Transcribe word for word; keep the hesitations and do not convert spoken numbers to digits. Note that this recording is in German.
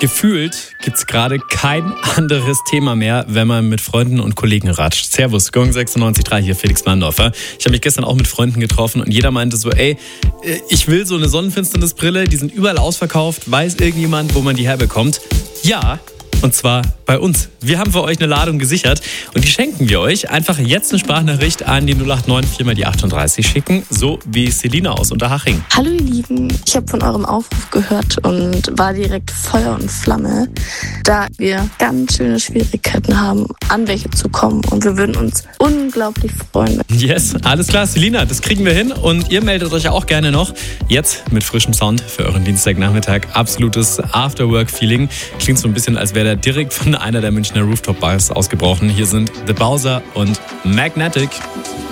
Gefühlt gibt es gerade kein anderes Thema mehr, wenn man mit Freunden und Kollegen ratscht. Servus, Gong sechsundneunzig Komma drei, hier Felix Mandorfer. Ich habe mich gestern auch mit Freunden getroffen und jeder meinte so, ey, ich will so eine Sonnenfinsternisbrille, die sind überall ausverkauft. Weiß irgendjemand, wo man die herbekommt? Ja, und zwar bei uns. Wir haben für euch eine Ladung gesichert und die schenken wir euch. Einfach jetzt eine Sprachnachricht an die null acht neun vier mal die achtunddreißig schicken, so wie Selina aus Unterhaching. Hallo ihr Lieben, ich habe von eurem Aufruf gehört und war direkt Feuer und Flamme, da wir ganz schöne Schwierigkeiten haben, an welche zu kommen und wir würden uns unglaublich freuen. Yes, alles klar, Selina, das kriegen wir hin und ihr meldet euch auch gerne noch. Jetzt mit frischem Sound für euren Dienstagnachmittag. Absolutes Afterwork-Feeling. Klingt so ein bisschen, als wäre der direkt von einer der Münchner Rooftop-Bars ausgebrochen. Hier sind The Bowser und Magnetic.